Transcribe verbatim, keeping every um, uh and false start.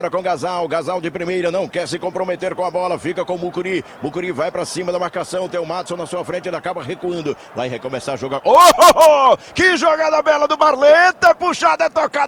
Com Gasal, Gasal de primeira, não quer se comprometer com a bola, fica com o Mucuri, Mucuri vai pra cima da marcação, tem o Madison na sua frente, ele acaba recuando, vai recomeçar a jogar, oh, oh, oh, que jogada bela do Barleta, puxada, é tocada.